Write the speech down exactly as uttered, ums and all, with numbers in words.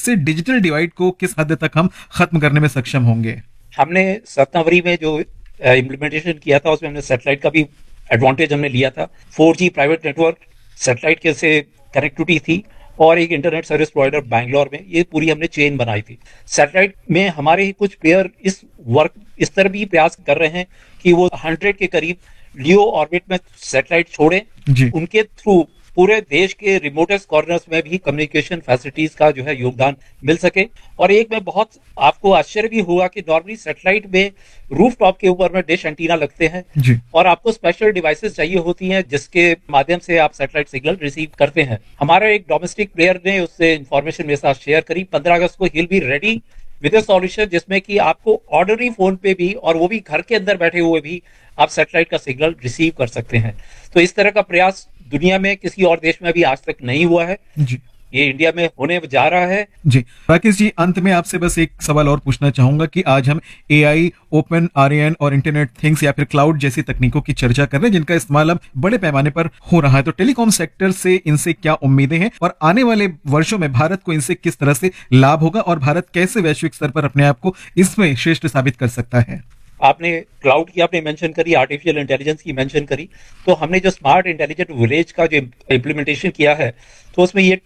इससे digital divide को किस हद तक हम खत्म करने में सक्षम होंगे? हमने सत्तावरी में जो इम्प्लीमेंटेशन किया था उसमें हमने सैटेलाइट का भी एडवांटेज हमने लिया था। Four G private network, satellite के से कनेक्टिविटी थी और एक इंटरनेट सर्विस प्रोवाइडर बैंगलोर में, ये पूरी हमने चेन बनाई थी। सैटेलाइट में हमारे ही कुछ प्लेयर इस वर्क इस तरह भी प्रयास कर रहे हैं कि वो हंड्रेड के करीब लियो ऑर्बिट में सैटेलाइट छोड़े, उनके थ्रू पूरे देश के रिमोटेस्ट कॉर्नर्स में भी कम्युनिकेशन फैसिलिटीज का जो है योगदान मिल सके। और एक में बहुत आपको आश्चर्य भी हुआ कि नॉर्मली सैटेलाइट में रूफ टॉप के ऊपर में डिश एंटीना लगते हैं जी। और आपको स्पेशल डिवाइसेस चाहिए होती हैं जिसके माध्यम से आप सैटेलाइट सिग्नल रिसीव करते हैं। हमारा एक डोमेस्टिक प्लेयर ने उससे इंफॉर्मेशन मेरे साथ शेयर करी। पंद्रह अगस्त को हिल be ready with a solution जिसमें कि आपको ऑर्डनरी फोन पे भी, और वो भी घर के अंदर बैठे हुए भी, आप सैटेलाइट का सिग्नल रिसीव कर सकते हैं। तो इस तरह का प्रयास दुनिया में किसी और देश में अभी आज तक नहीं हुआ है जी। ये इंडिया में होने जा रहा है। जी राकेश जी, अंत में आपसे बस एक सवाल और पूछना चाहूंगा कि आज हम एआई, ओपन आरएन और इंटरनेट थिंग्स या फिर क्लाउड जैसी तकनीकों की चर्चा कर रहे हैं जिनका इस्तेमाल अब बड़े पैमाने पर हो रहा है, तो टेलीकॉम सेक्टर से इनसे क्या उम्मीदें हैं और आने वाले वर्षों में भारत को इनसे किस तरह से लाभ होगा और भारत कैसे वैश्विक स्तर पर अपने आप को इसमें श्रेष्ठ साबित कर सकता है? आपने क्लाउड की आपने मेंशन करी, आर्टिफिशियल इंटेलिजेंस की मेंशन करी, तो हमने जो स्मार्ट इंटेलिजेंट विलेज का जो इम्प्लीमेंटेशन किया है तो उसमें ये